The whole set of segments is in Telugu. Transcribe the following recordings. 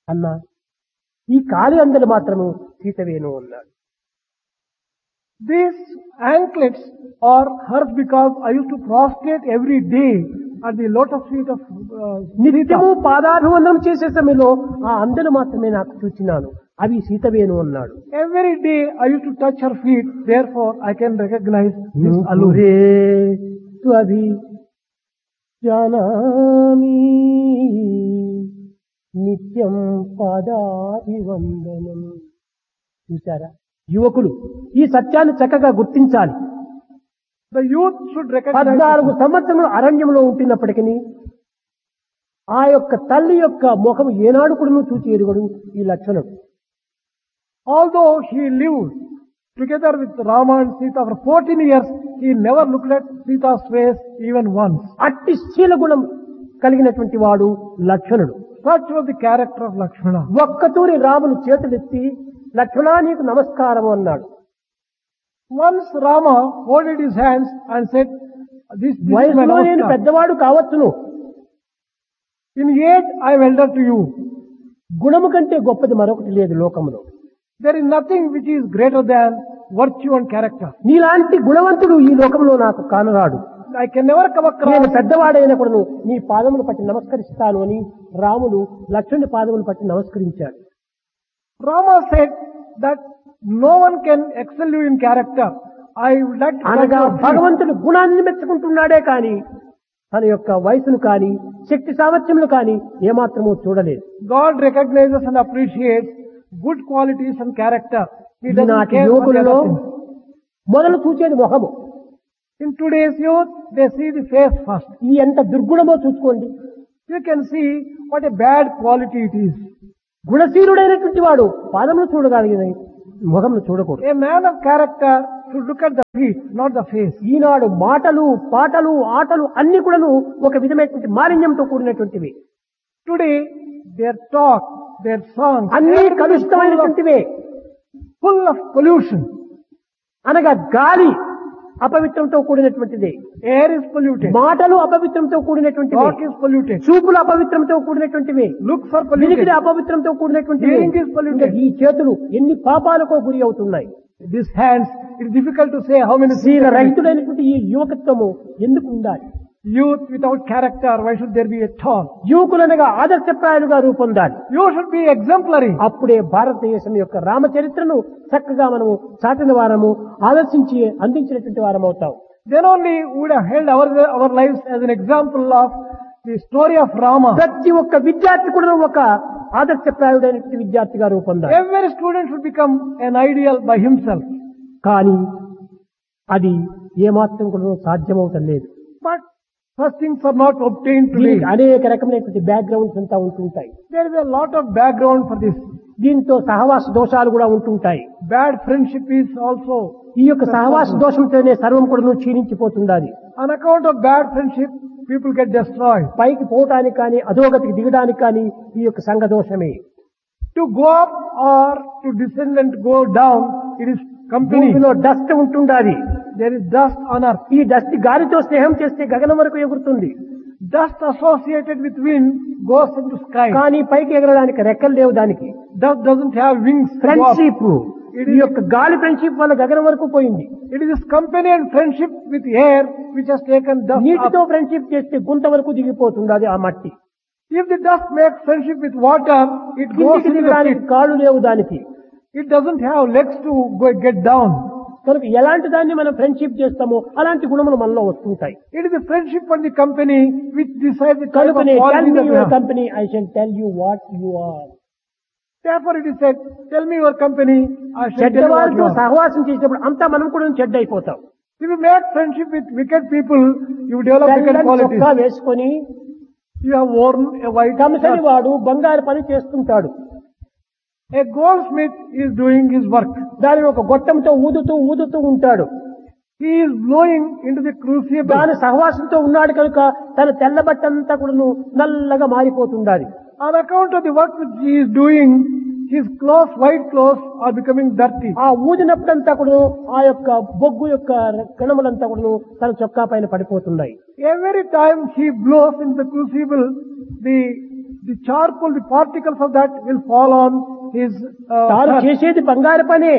అన్నా ఈ కాలి అందలు మాత్రము సీతవేను అన్నాడు. These anklets are hers because I used to prostrate every day at the lotus feet of నిత్యము Sita. పాదాభివందనం చేసే సమయంలో ఆ అందలు మాత్రమే నాకు చూచినాను, అవి సీతవేను అన్నాడు. Every day I used to touch her feet, therefore I can recognize this allure. నూపురే త్వభి జానామి నిత్యం పాదాభివందనం. చూశారా యువకులు ఈ సత్యాన్ని చక్కగా గుర్తించాలి. The youth should recognize 14 సంవత్సరములు అరణ్యంలో ఉంటున్నప్పటికీ ఆ యొక్క తల్లి యొక్క ముఖం ఏనాడు కూడా చూచి ఎరుగడు ఈ లక్షణుడు. although he lived together with Rama and Sita for 14 years, he never looked at Sita's face even once. అట్టి శీల గుణం కలిగినటువంటి వాడు లక్షణుడు. Such was the character of Lakshmana. ఒక్కతూరి రాములు చేతులెత్తి లక్ష్మణా నీకు నమస్కారం అన్నాడు. Once Rama folded his hands and said, this is my వయసులో నేను namaskar. పెద్దవాడు కావచ్చును, In age I am elder to you. గుణము కంటే గొప్పది మరొకటి లేదు లోకములో. There is nothing which is greater than virtue and character. నీలాంటి గుణవంతుడు ఈ లోకంలో నాకు కానరాడు. I can never come నేను across. పెద్దవాడైనప్పుడు నీ పాదములు పట్టి నమస్కరిస్తాను అని రాముడు లక్ష్మణుడి పాదములు పట్టి నమస్కరించాడు. Rama said that no one can excel you in character. I would like to touch అనగా your feet. భగవంతుడు గుణాన్ని మెచ్చుకుంటున్నాడే కాని తన యొక్క వయసును కాని శక్తి సామర్థ్యములు కాని ఏమాత్రమూ చూడలేదు. God recognizes and appreciates good qualities and character. He doesn't ఈనాటి care for the యువకులలో other things. మొదలు చూచేది మొహము. In today's youth, they see the face first. ఈ ఎంత దుర్గుణమో చూసుకోండి. You can see what a bad quality it is. గుణశీలుడైనటువంటి వాడు పాదములు చూడగలిగిన ముఖమును చూడకూడదు. A man of character should look at the feet, not the face. ఈనాడు మాటలు పాటలు ఆటలు అన్ని కూడాను ఒక విధమైనటువంటి మాలిన్యంతో కూడినటువంటివి. Today, their talk, their songs, అన్ని everything is కలుషితమైనటువంటివే. full of pollution. అనగా గాలి అపవిత్రంతో కూడినటువంటిది, Air is polluted. మాటలు అపవిత్రంతో కూడినటువంటివి, Talk is polluted. చూపులు అపవిత్రంతో కూడినటువంటివి, Looks are వినికిడి polluted. అపవిత్రంతో కూడినటువంటివి. Hearing is polluted. ఇంకా ఈ చేతులు ఎన్ని పాపాలకో గురి అవుతున్నాయి. These hands, it is difficult to say how many శీల sins are committed. రహితుడైనటువంటి ఈ యువకత్వము ఎందుకు ఉండాలి? Youth without character, why should there be at all? యువకులనగా ఆదర్శప్రాయాలుగా రూపొందాలి. You should be exemplary. అప్పుడే భారతదేశం యొక్క రామచరిత్రను చక్కగా మనము చాటిన వారము ఆదర్శించి అందించినటువంటి వారం అవుతాం. Then only would have held our lives as an example of the story of Rama. ప్రతి ఒక్క విద్యార్థి కూడా ఒక ఆదర్శప్రాయుడైనటువంటి విద్యార్థిగా రూపొందాలి. Every student should become an ideal by himself. కానీ అది ఏమాత్రం కూడా సాధ్యమవటం లేదు. But such things are not obtained today. దీనికి అనేక రకమైనటువంటి బ్యాక్గ్రౌండ్స్ అంతా ఉంటుంటాయి. There is a lot of background for this. దీంతో సహవాస దోషాలు కూడా ఉంటుంటాయి. Bad friendship is also. ఈ యొక్క సహవాస దోషంతోనే సర్వం కూడా క్షీణించిపోతుండాలి. On account of bad friendship, people get destroyed. పైకి పోవటానికి కానీ అధోగతికి దిగడానికి కానీ ఈ యొక్క సంఘ దోషమే. To go up or to descend and go down, it is company. భూమిలో డస్ట్ ఉంటుండాలి. There is dust on earth. ఈ డస్ట్ గాలితో స్నేహం చేస్తే గగనం వరకు ఎగురుతుంది. Dust associated with wind goes into sky. కానీ పైకి ఎగరడానికి రెక్కలు లేవు దానికి. Dust doesn't have wings. to go up. Friendship ఈ యొక్క గాలి ఫ్రెండ్షిప్ వల్ల గగనం వరకు పోయింది. It is this company and friendship with air which has taken dust నీటితో up. ఫ్రెండ్షిప్ చేస్తే గుంత వరకు దిగిపోతుంది అది ఆ మట్టి. If the dust makes friendship with water, it goes కిందికి into the దిగడానికి pit. కాళ్ళు లేవు దానికి. It doesn't have legs to get down. కనుక ఎలాంటి దాన్ని మనం ఫ్రెండ్షిప్ చేస్తామో అలాంటి గుణములు మనలో వస్తుంటాయి. It is the friendship and the company which decides the type of కనుకనే tell quality me that we your have. company, I shall tell you what you are. Therefore it is said, tell me your company, I shall tell you what చెడ్డవారితో you are. సహవాసం చేసినప్పుడు అంతా మనం కూడా చెడ్డ అయిపోతాం. If you make friendship with wicked people, you develop wicked తెల్లని qualities. చొక్కా వేసుకొని You have worn a white కమిసరి shirt. వాడు బంగారు పని చేస్తుంటాడు. A goldsmith is doing his work. దానిని ఒక గొట్టంతో ఊదుతూ ఉంటాడు. He is blowing into the crucible. దాని సహవాసంతో ఉన్నాడు కనుక తన తెల్ల బట్టంతా కూడా నల్లగా మారిపోతుండాలి. On account of the work which he is doing, his clothes, white clothes, are becoming dirty. ఆ ఊదినప్పుడంతా కూడా ఆ యొక్క బొగ్గు యొక్క కణములంతా కూడా తన చొక్కా పైన పడిపోతున్నాయి. Every time he blows into the crucible, the charcoal, the particles of that will fall on his తాను shirt. చేసేది బంగారు పనే,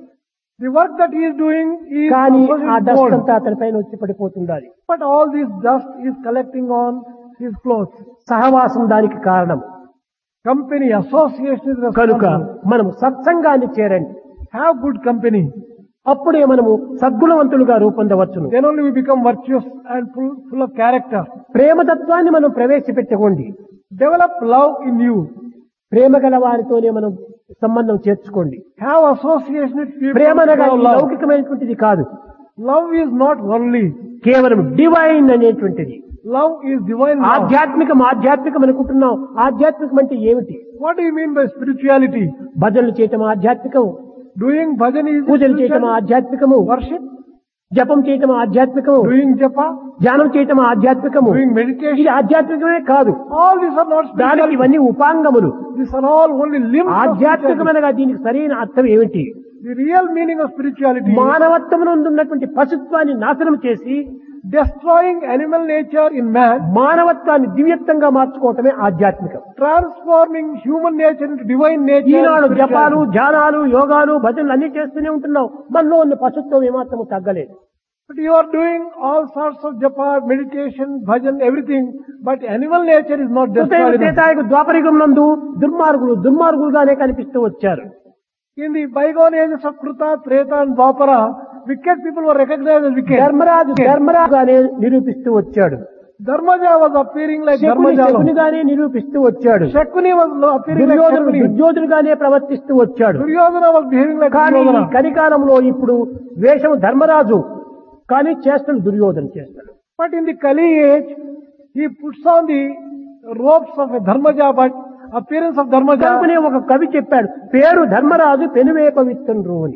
The work that he is doing is కానీ also ఆ his డస్ట్ gold. అంతా అతని పైన వచ్చి పడిపోతుండాలి. But all this dust is collecting on his clothes. సహవాసం దానికి కారణం. Company, association is కనుక responsible. మనం సత్సంగాన్ని చేరండి, Have good company. అప్పుడే మనము సద్గుణవంతులుగా రూపొందవచ్చును. Then only we become virtuous and full of character. ప్రేమతత్వాన్ని మనం ప్రవేశపెట్టుకోండి. Develop love in you. ప్రేమ గల వారితోనే మనం సంబంధం చేర్చుకోండి. Have association with people. Prema who అనగా have ఈ love. లౌకికమైనటువంటిది కాదు, Love is not worldly. కేవలం డివైన్ అనేటువంటిది. Love is divine love. ఆధ్యాత్మికం అనుకుంటున్నాం. ఆధ్యాత్మికం అంటే ఏమిటి? What do you mean by spirituality? భజనలు చేయటం ఆధ్యాత్మికం, Doing bhajan is పూజలు చేయటం spirituality. ఆధ్యాత్మికము, Worship, జపం చేయటం ఆధ్యాత్మికము, doing japa, ధ్యానం చేయటం ఆధ్యాత్మికము. doing ఇది meditation. ఆధ్యాత్మికమే కాదు, All these are not దానికి spirituality. ఇవన్నీ ఉపాంగములు. These are all only limbs of spirituality. ఆధ్యాత్మికమనగా దీనికి సరైన అర్థం ఏమిటి? The real meaning of spirituality is మానవత్వమునందు ఉన్నటువంటి పశుత్వాన్ని నాశనం చేసి destroying animal nature in man, మానవత్వాన్ని దివ్యత్వంగా మార్చుకోవటమే ఆధ్యాత్మికం. transforming human nature into divine nature. Eenadu is జపాలు, spirituality. ధ్యానాలు, యోగాలు, భజనలు అన్ని చేస్తూనే ఉంటున్నాం. మనలో ఉన్న పశుత్వం ఏమాత్రము తగ్గలేదు. But you are doing all sorts of japa, meditation, bhajan, everything, but animal nature is not destroyed. in us. త్రేతాయుగ ద్వాపరయుగం నందు దుర్మార్గులుగానే కనిపిస్తూ వచ్చారు. In the bygone ages of Kruta, Treta and Dwapara, wicked people were recognized as wicked. ధర్మరాజుగానే నిరూపిస్తూ వచ్చాడు. Dharmaja was appearing like Shakuni Dharmaja. శకునిగానే నిరూపిస్తూ వచ్చాడు. Shakuni was appearing like దుర్యోధనుడు Shakuni. దుర్యోధనుగానే ప్రవర్తిస్తూ వచ్చాడు. Duryodhana was behaving like కానీ ఈ Duryodhana. కలికాలంలో ఇప్పుడు వేషం ధర్మరాజు, కానీ చేష్టలు దుర్యోధన చేస్తాడు. But in the Kali age, he puts on the robes of a Dharmaja, but appearance of Dharmaja. కనుకనే ఒక కవి చెప్పాడు, పేరు ధర్మరాజు పెనువేప విత్తండ్రు అని.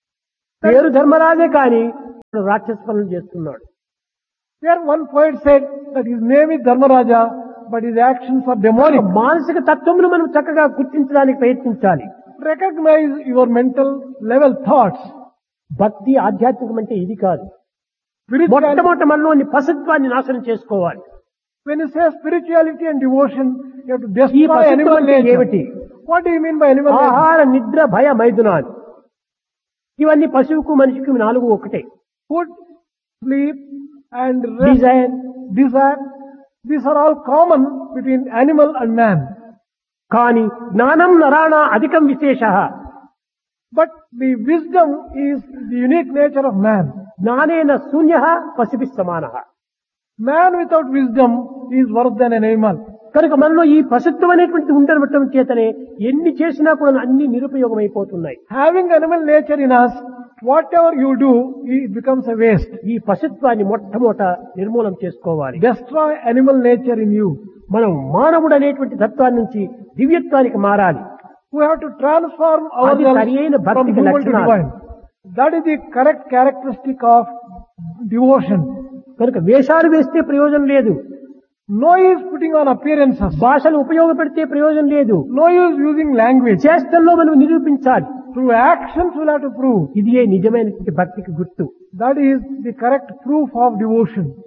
పేరు ధర్మరాజే కానీ రాక్షస పనులు చేస్తున్నాడు. There one poet said that his name is Dharmaraja, but his actions are demonic. మానసిక తత్వమును మనం చక్కగా గుర్తించడానికి ప్రయత్నించాలి. Recognize your mental level thoughts. భక్తి ఆధ్యాత్మికం అంటే ఇది కాదు. Spirituality, మొట్టమొదట మనలోని పశుత్వాన్ని నాశనం చేసుకోవాలి. when you say spirituality and devotion, you have to ఈ destroy పశుత్వం animal అంటే nature. ఏమిటి? What do you mean by animal nature? ఆహార, నిద్ర, భయ, మైథునాలు, ఇవన్నీ పశువుకు మనిషికి నాలుగు ఒకటే. Food, sleep, and rest, Dzire, desire. These are all common between animal and man. కానీ జ్ఞానం నరాణ అధికం విశేష. But the wisdom is the unique nature of man. జ్ఞానేన శూన్య పశుభి సమాన. Man without wisdom is worse than an animal. కనుక మనలో ఈ పశుత్వం అనేటువంటి ఉండటం చేతనే ఎన్ని చేసినా కూడా అన్ని నిరుపయోగం అయిపోతున్నాయి. Having animal nature in us, whatever you do, it becomes a waste. ఈ పశుత్వాన్ని మొట్టమొదట నిర్మూలన చేసుకోవాలి. Destroy animal nature in you. మనం మానవుడు అనేటువంటి తత్వాన్ని నుంచి దివ్యత్వానికి మారాలి. We have to transform అది సరియైన ourselves from భక్తికి human to లక్షణాలు. divine. That is the correct characteristic of devotion. కనుక వేషాలు వేస్తే ప్రయోజనం లేదు, No use putting on appearances. భాషలు ఉపయోగపెడితే ప్రయోజనం లేదు. No use using language. చేష్టల్లో మనం నిరూపించాలి. Through actions we'll have to prove. ఇదియే నిజమైనటువంటి భక్తికి గుర్తు. That is the correct proof of devotion.